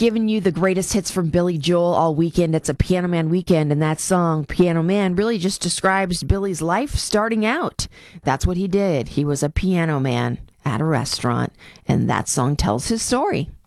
giving you the greatest hits from Billy Joel all weekend. It's a Piano Man weekend, and that song, Piano Man, really just describes Billy's life starting out. That's what he did. He was a piano man at a restaurant, and that song tells his story.